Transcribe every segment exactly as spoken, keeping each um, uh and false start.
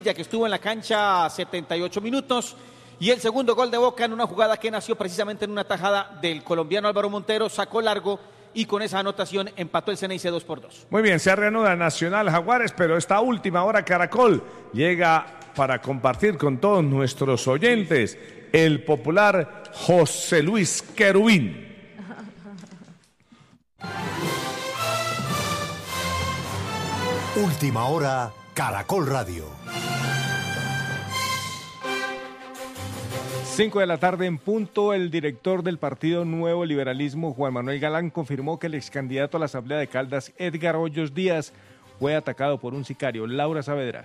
ya que estuvo en la cancha setenta y ocho minutos, y el segundo gol de Boca en una jugada que nació precisamente en una tajada del colombiano Álvaro Montero, sacó largo y con esa anotación empató el Ceneice dos por dos. Muy bien, se reanuda Nacional Jaguares, pero esta última hora Caracol llega para compartir con todos nuestros oyentes el popular José Luis Querubín. Última hora, Caracol Radio. Cinco de la tarde en punto, el director del Partido Nuevo Liberalismo, Juan Manuel Galán, confirmó que el ex candidato a la Asamblea de Caldas, Edgar Hoyos Díaz, fue atacado por un sicario. Laura Saavedra.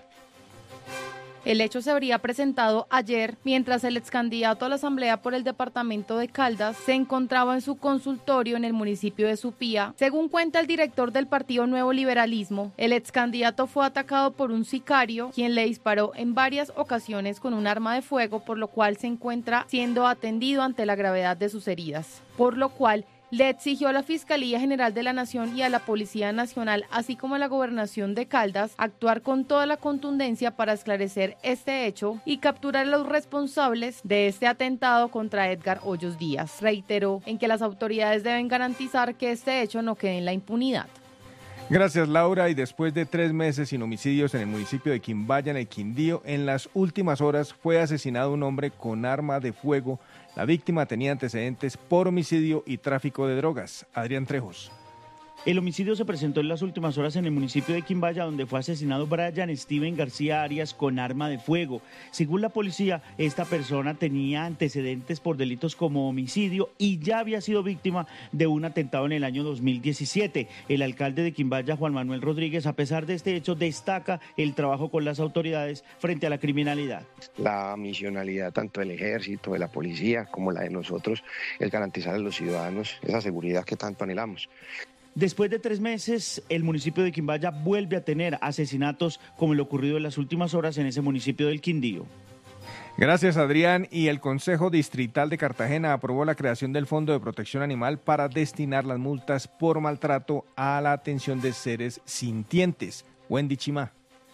El hecho se habría presentado ayer, mientras el ex candidato a la Asamblea por el departamento de Caldas se encontraba en su consultorio en el municipio de Supía. Según cuenta el director del Partido Nuevo Liberalismo, el ex candidato fue atacado por un sicario, quien le disparó en varias ocasiones con un arma de fuego, por lo cual se encuentra siendo atendido ante la gravedad de sus heridas. Por lo cual, le exigió a la Fiscalía General de la Nación y a la Policía Nacional, así como a la Gobernación de Caldas, actuar con toda la contundencia para esclarecer este hecho y capturar a los responsables de este atentado contra Edgar Hoyos Díaz. Reiteró en que las autoridades deben garantizar que este hecho no quede en la impunidad. Gracias, Laura. Y después de tres meses sin homicidios en el municipio de Quimbaya, en el Quindío, en las últimas horas fue asesinado un hombre con arma de fuego. La víctima tenía antecedentes por homicidio y tráfico de drogas. Adrián Trejos. El homicidio se presentó en las últimas horas en el municipio de Quimbaya, donde fue asesinado Brian Steven García Arias con arma de fuego. Según la policía, esta persona tenía antecedentes por delitos como homicidio y ya había sido víctima de un atentado en el año dos mil diecisiete. El alcalde de Quimbaya, Juan Manuel Rodríguez, a pesar de este hecho, destaca el trabajo con las autoridades frente a la criminalidad. La misionalidad tanto del ejército, de la policía, como la de nosotros, es garantizar a los ciudadanos esa seguridad que tanto anhelamos. Después de tres meses, el municipio de Quimbaya vuelve a tener asesinatos como el ocurrido en las últimas horas en ese municipio del Quindío. Gracias, Adrián. Y el Consejo Distrital de Cartagena aprobó la creación del Fondo de Protección Animal para destinar las multas por maltrato a la atención de seres sintientes. Wendy Chimá.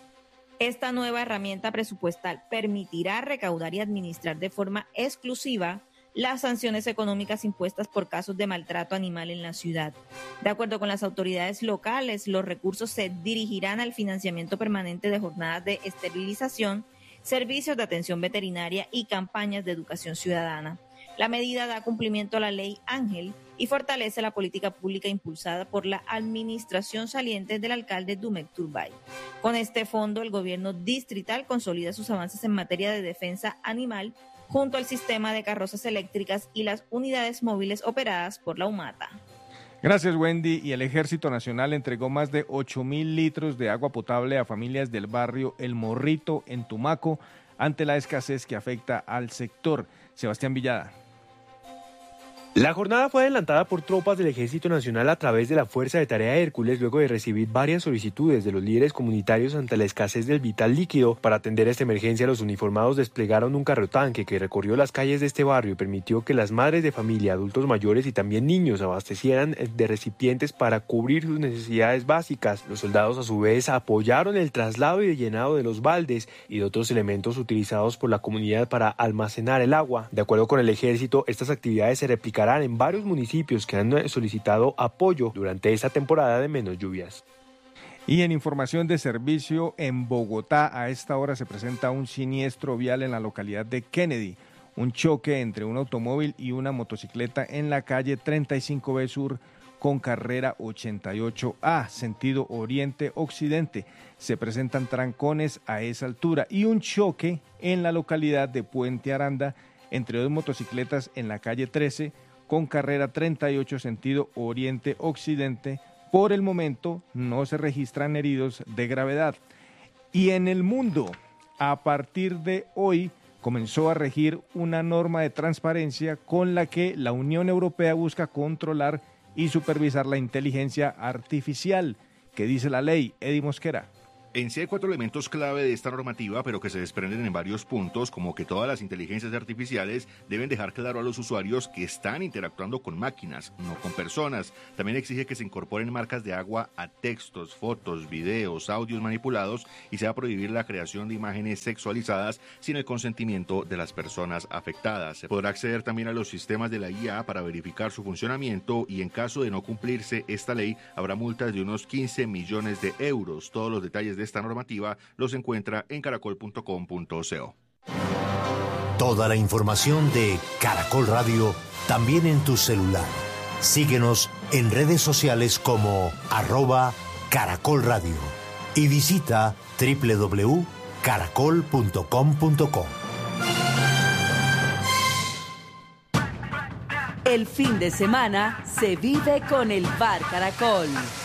Esta nueva herramienta presupuestal permitirá recaudar y administrar de forma exclusiva las sanciones económicas impuestas por casos de maltrato animal en la ciudad. De acuerdo con las autoridades locales, los recursos se dirigirán al financiamiento permanente de jornadas de esterilización, servicios de atención veterinaria y campañas de educación ciudadana. La medida da cumplimiento a la ley Ángel y fortalece la política pública impulsada por la administración saliente del alcalde Dumek Turbay. Con este fondo, el gobierno distrital consolida sus avances en materia de defensa animal junto al sistema de carrozas eléctricas y las unidades móviles operadas por la UMATA. Gracias, Wendy. Y el Ejército Nacional entregó más de ocho mil litros de agua potable a familias del barrio El Morrito en Tumaco ante la escasez que afecta al sector. Sebastián Villada. La jornada fue adelantada por tropas del Ejército Nacional a través de la Fuerza de Tarea Hércules luego de recibir varias solicitudes de los líderes comunitarios ante la escasez del vital líquido. Para atender esta emergencia, los uniformados desplegaron un carrotanque que recorrió las calles de este barrio y permitió que las madres de familia, adultos mayores y también niños abastecieran de recipientes para cubrir sus necesidades básicas. Los soldados a su vez apoyaron el traslado y llenado de los baldes y de otros elementos utilizados por la comunidad para almacenar el agua. De acuerdo con el Ejército, estas actividades se replicarán en varios municipios que han solicitado apoyo durante esta temporada de menos lluvias. Y en información de servicio, en Bogotá a esta hora se presenta un siniestro vial en la localidad de Kennedy. Un choque entre un automóvil y una motocicleta en la calle treinta y cinco B Sur con carrera ochenta y ocho A, sentido oriente-occidente. Se presentan trancones a esa altura y un choque en la localidad de Puente Aranda entre dos motocicletas en la calle trece con carrera treinta y ocho sentido oriente-occidente. Por el momento no se registran heridos de gravedad. Y en el mundo, a partir de hoy, comenzó a regir una norma de transparencia con la que la Unión Europea busca controlar y supervisar la inteligencia artificial. ¿Qué dice la ley? Eddie Mosquera. En sí hay cuatro elementos clave de esta normativa, pero que se desprenden en varios puntos, como que todas las inteligencias artificiales deben dejar claro a los usuarios que están interactuando con máquinas, no con personas. También exige que se incorporen marcas de agua a textos, fotos, videos, audios manipulados y se va a prohibir la creación de imágenes sexualizadas sin el consentimiento de las personas afectadas. Se podrá acceder también a los sistemas de la I A para verificar su funcionamiento y en caso de no cumplirse esta ley habrá multas de unos quince millones de euros. Todos los detalles de esta normativa los encuentra en caracol punto com punto co. Toda la información de Caracol Radio también en tu celular. Síguenos en redes sociales como arroba Caracol Radio y visita doble u doble u doble u punto caracol punto com punto co. El fin de semana se vive con el Bar Caracol.